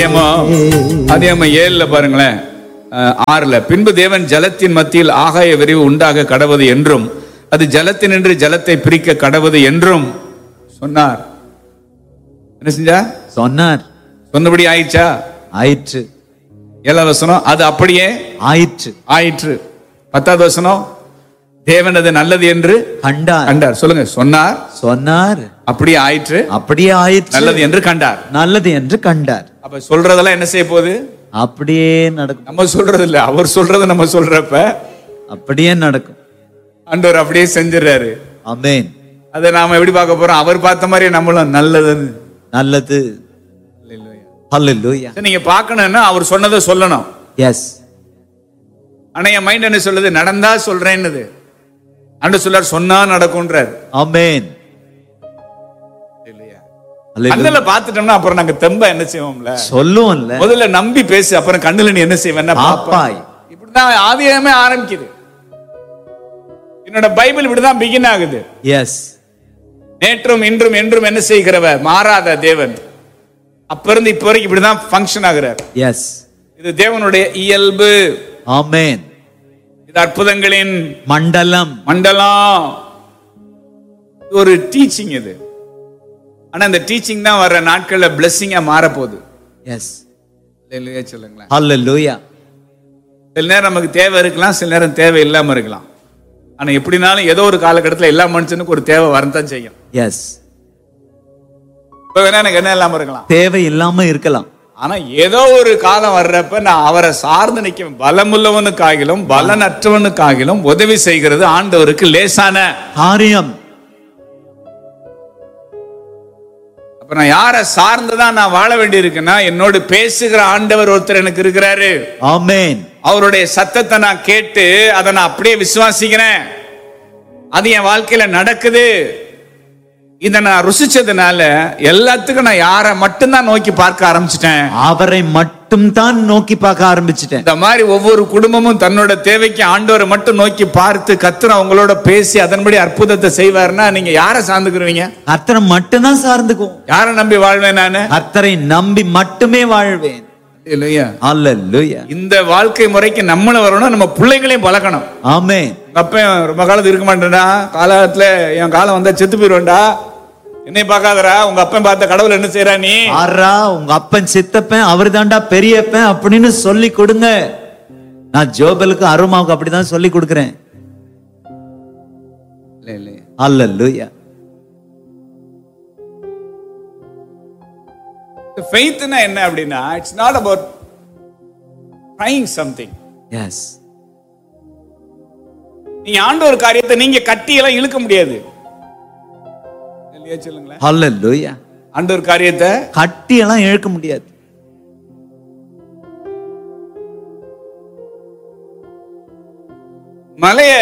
அதிகாரம் 7 பாருங்களேன், 6. பின்பு தேவன் ஜலத்தின் மத்தியில் ஆகாய விரிவு உண்டாக கடவது என்றும் அது ஜலத்தினின்று ஜலத்தை பிரிக்க கடவது என்றும் சொன்னார். என்ன செஞ்சா? சொன்னார். சொன்னபடி ஆயிடுச்சா? ஆயிற்று. 7வது வசனம், அது அப்படியே ஆயிற்று. ஆயிற்று. 10வது வசனம், தேவன் அது நல்லது என்று கண்டார். கண்டார். சொல்லுங்க, சொன்னார், சொன்னார், அப்படியே ஆயிற்று, அப்படியே ஆயிற்று, நல்லது என்று கண்டார். நல்லது என்று கண்டார். அப்ப சொல்றதெல்லாம் என்ன செய்ய போகுது? அப்படியே நடக்கும். நம்ம சொல்றது இல்ல, அவர் சொல்றது நம்ம சொல்றப்ப அப்படியே நடக்கும். ஆண்டவர் அப்படியே செஞ்சிடறாரு. ஆமென். அதை நாம எப்படி பார்க்க போறோம்? அவர் பார்த்த மாதிரி நம்மளும் நல்லதுன்னு. நல்லது. ஹல்லேலூயா. நீங்க பார்க்கணும்னா அவர் சொன்னதை சொல்லணும். எஸ். ஆனா என் மைண்ட் என்ன சொல்லுது? நடந்தா சொல்றேன்னு. ஆண்டவர் சொல்றார், சொன்னா நடக்கும்ன்றார். ஆமென். கண்ணுல பாத்துட்டோம்னா அப்புறம் நாங்க தெம்ப என்ன செய்வோம்ல? சொல்லுவோம்ல. முதல்ல நம்பி பேசு, அப்புறம் கண்ணுல நீ என்ன செய்வேன்னா பாப்பாய். இப்படிதான் ஆதியாகமே ஆரம்பிக்குது. என்னோட பைபிள் இப்படிதான் பிகின் ஆகுது. எஸ். நேற்றும் இன்றும் என்றும் என்ன செய்கிறவர்? மாறாத தேவன். அப்ப இருந்து இப்ப வரைக்கும் இப்படிதான் ஃபங்க்ஷன் ஆகுறார். எஸ். இது தேவனுடைய இயல்பு. ஆமென். இது அற்புதங்களின் மண்டலம். மண்டலம். ஒரு டீச்சிங் இது. ஆனா இந்த டீச்சிங் தான் வர்ற நாட்கள்ல பிளெஸிங்கா மாற போகுது. எஸ். ஹல்லேலூயா சொல்லுங்களேன். ஹல்லேலூயா. சில நேரம் நமக்கு தேவை இருக்கலாம், சில நேரம் தேவை இல்லாம இருக்கலாம். ஆனா எப்படினாலும் ஏதோ ஒரு காலகட்டத்தில் எல்லா மனுஷனுக்கும் ஒரு தேவை வரத்தான் செய்யும். எஸ். இப்ப வேணா எனக்கு என்ன இல்லாம இருக்கலாம், தேவை இல்லாம இருக்கலாம். ஆனா ஏதோ ஒரு காலம் வர்றப்ப நான் அவரை சார்ந்து நிற்க, பலமுள்ளவனுக்காகிலும் பலனற்றவனுக்காகிலும் உதவி செய்கிறது ஆண்டவருக்கு லேசான காரியம். அப்ப நான் யாரை சார்ந்துதான் நான் வாழ வேண்டி இருக்குன்னா, என்னோடு பேசுகிற ஆண்டவர் ஒருத்தர் எனக்கு இருக்கிறாரு. ஆமென். அவருடைய சத்தத்தை நான் கேட்டு அதை நான் அப்படியே விசுவாசிக்கிறேன். அது என் வாழ்க்கையில நடக்குது. இதை நான் ருசிச்சதுனால எல்லாத்துக்கும் நான் யாரை மட்டும்தான் நோக்கி பார்க்க ஆரம்பிச்சிட்டேன். அவரை மட்டும் தான் நோக்கி பார்க்க ஆரம்பிச்சிட்டேன். இந்த மாதிரி ஒவ்வொரு குடும்பமும் தன்னோட தேவைக்கு ஆண்டவரை மட்டும் நோக்கி பார்த்து கர்த்தர் அவங்களோட பேசி அதன்படி அற்புதத்தை செய்வார்னா நீங்க யாரை சார்ந்துக்குருவீங்க? கர்த்தரை மட்டும் தான் சார்ந்துக்குவோம். யாரை நம்பி வாழ்வேன்? நானு கர்த்தரை நம்பி மட்டுமே வாழ்வேன். ஹல்லேலூயா. இந்த வாழ்க்கை முறைக்கு நம்மளும் வரணும், நம்ம பிள்ளைகளையும் பழக்கணும். ஆமென். அப்ப ரொம்ப காலத்துக்கு இருக்க மாட்டேன்டா, காலத்துல என் காலம் வந்தா செத்து போயிடுவேன்டா, என்னை பார்க்காதரா, உங்க அப்பன் பார்த்த கடவுள் என்ன செய்யறா நீ? ஆறா, உங்க அப்பன் சித்தப்பன் அவர் தாண்டா பெரியப்பன் அப்படின்னு சொல்லி கொடுங்க. நான் ஜோபலுக்கு அருமாவுக்கு அப்படிதான் சொல்லி கொடுக்கிறேன். ஹல்லேலூயா. ஃபெய்த்னா என்ன அப்படின்னா, it's not about trying something. S. நீங்க ஆண்டவர் காரியத்தை நீங்க கட்டி எல்லாம் இழுக்க முடியாது. சொல்லுங்களேன். ஹல்லேலூயா. ஆண்டவர் காரியத்தை கட்டி எல்லாம் இழுக்க முடியாது. மலைய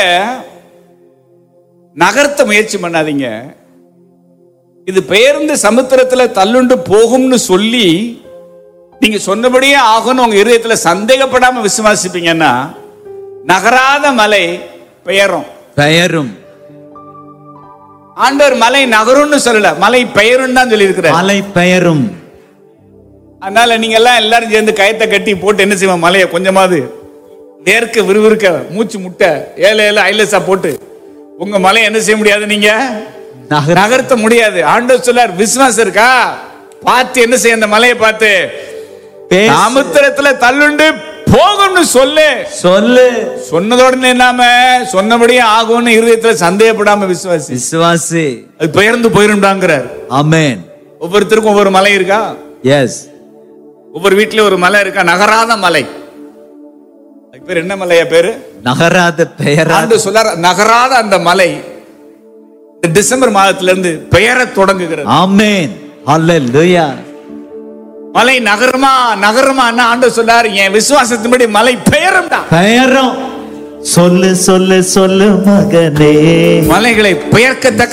நகர்த்த முயற்சி பண்ணாதீங்க. இது பெயர்ந்து சமுத்திரத்துல தள்ளுண்டு போகும்னு சொல்லி நீங்க சொன்னபடியே ஆகும்னு உங்க இதயத்துல சந்தேகப்படாம விசுவாசிப்பீங்கன்னா நகராத மலை பெயரும். பெயரும். ஆண்டவர் மலை நகரும்னு சொல்லல, மலை பெயரும் தான் சொல்லி இருக்கிறார். மலை பெயரும். அதனால நீங்க எல்லாம் எல்லாரும் சேர்ந்து கயத்தை கட்டி போட்டு என்ன செய்வோம்? மலையை கொஞ்சமாவது வேர்க்க விறுவிறுக்க மூச்சு முட்டை ஏழை ஐலசா போட்டு உங்க மலையை என்ன செய்ய முடியாது? நீங்க நகர்த்த முடியாது. ஆண்டவர் சொல்லார், விசுவாசம் இருக்கா? பார்த்து என்ன செய்ய? அந்த மலையை பார்த்து சமுத்திரத்துல தள்ளுண்டு போகும்னு சொல்லு. சொல்லு. சொன்னதோட இல்லாம சொன்னபடியே ஆகும்னு இருதயத்துல சந்தேகப்படாம விசுவாசி. விசுவாசி. அது பெயர்ந்து போயிருந்தாங்கிறார். ஆமென். ஒவ்வொருத்தருக்கும் ஒவ்வொரு மலை இருக்கா? எஸ். ஒவ்வொரு வீட்டுல ஒரு மலை இருக்கா? நகராத மலை. அதுக்கு பேர் என்ன மலையா? பேரு நகராத பெயராத. சொல்ல நகராத அந்த மலை இந்த டிசம்பர் மாதத்துல இருந்து பெயர தொடங்குகிறது. ஆமென். ஹல்லேலூயா. மலை நகரமா நகரமா ஆண்டவர் சொல்லார், என் விசுவாசத்தின்படி மலை பெயரும் தான். பெயரும். சொல்லு சொல்லு சொல்லு மகனே. மலைகளை பெயர்க்கத்தக்க